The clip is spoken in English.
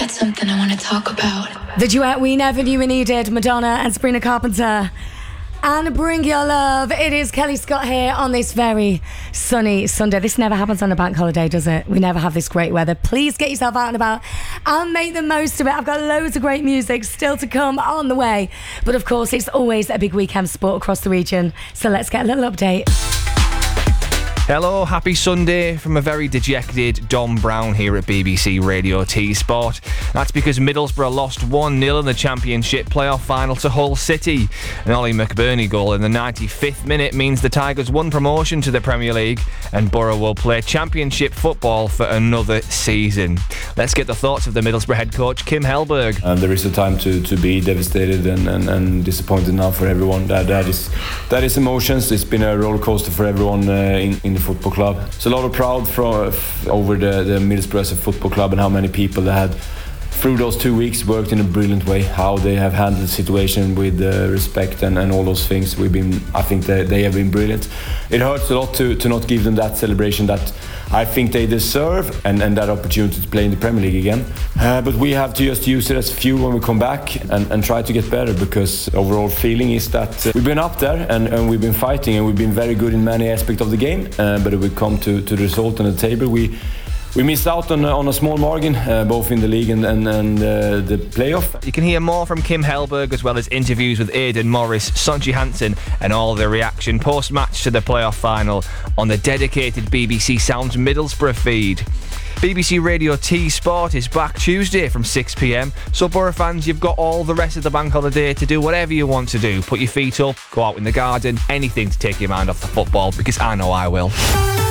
got something I want to talk about. The duet we never knew we needed, Madonna and Sabrina Carpenter. And Bring Your Love. It is Kelly Scott here on this very sunny Sunday. This never happens on a bank holiday, does it? We never have this great weather. Please get yourself out and about and make the most of it. I've got loads of great music still to come on the way. But of course, it's always a big weekend sport across the region. So let's get a little update. Hello, happy Sunday from a very dejected Dom Brown here at BBC Radio T Sport. That's because Middlesbrough lost 1-0 in the Championship playoff final to Hull City. An Ollie McBurney goal in the 95th minute means the Tigers won promotion to the Premier League and Borough will play Championship football for another season. Let's get the thoughts of the Middlesbrough head coach Kim Hellberg. There is a time to be devastated and disappointed now for everyone. That is emotions. It's been a roller coaster for everyone in the football club. It's a lot of pride over the Middlesbrough as a football club and how many people that had through those 2 weeks worked in a brilliant way, how they have handled the situation with respect and all those things. I think they have been brilliant. It hurts a lot to not give them that celebration that I think they deserve and that opportunity to play in the Premier League again. But we have to just use it as fuel when we come back and try to get better, because the overall feeling is that we've been up there and we've been fighting and we've been very good in many aspects of the game. But if we come to the result on the table, we missed out on a small margin, both in the league and the playoff. You can hear more from Kim Hellberg as well as interviews with Aidan Morris, Sonji Hansen and all the reaction post-match to the playoff final on the dedicated BBC Sounds Middlesbrough feed. BBC Radio T Sport is back Tuesday from 6pm, so Borough fans, you've got all the rest of the bank holiday to do whatever you want to do. Put your feet up, go out in the garden, anything to take your mind off the football, because I know I will.